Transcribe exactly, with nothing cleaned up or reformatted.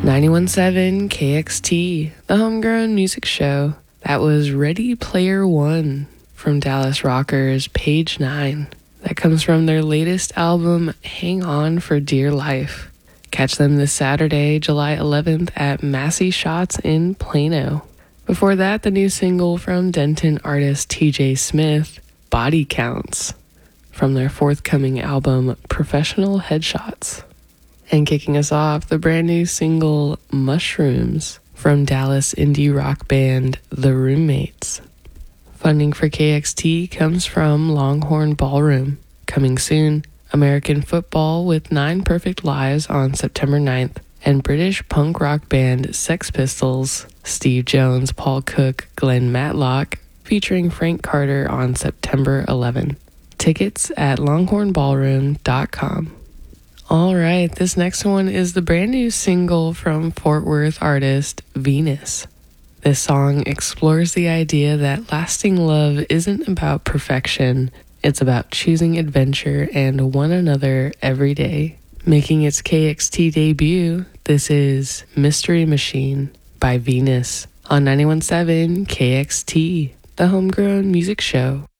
ninety-one point seven K X T, the homegrown music show. That was Ready Player One from Dallas rockers Page Nine. That comes from their latest album, Hang On for Dear Life. Catch them this Saturday, July eleventh at Massey Shots in Plano. Before that, the new single from Denton artist T J Smith, Body Counts, from their forthcoming album, Professional Headshots. And kicking us off, the brand new single, Mushrooms, from Dallas indie rock band The Roommates. Funding for K X T comes from Longhorn Ballroom. Coming soon, American Football with Nine Perfect Lives on September ninth, and British punk rock band Sex Pistols, Steve Jones, Paul Cook, Glenn Matlock, featuring Frank Carter on September eleventh. Tickets at longhorn ballroom dot com. All right, this next one is the brand new single from Fort Worth artist Venus. This song explores the idea that lasting love isn't about perfection, it's about choosing adventure and one another every day. Making its K X T debut, this is Mystery Machine by Venus on ninety-one point seven K X T, the homegrown music show.